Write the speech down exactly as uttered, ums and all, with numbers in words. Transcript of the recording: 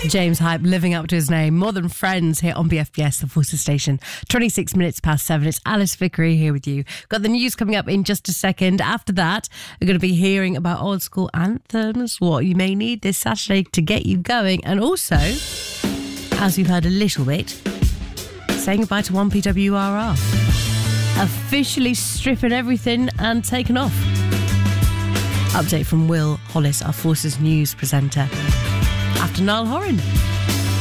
James Hype living up to his name. More Than Friends here on B F B S, the Forces Station. twenty-six minutes past seven. It's Alice Vickery here with you. Got the news coming up in just a second. After that, we're going to be hearing about old school anthems, what you may need this Saturday to get you going. And also, as we've heard a little bit, saying goodbye to one P W R R. Officially stripping everything and taking off. Update from Will Hollis, our Forces News presenter. After Niall Horan.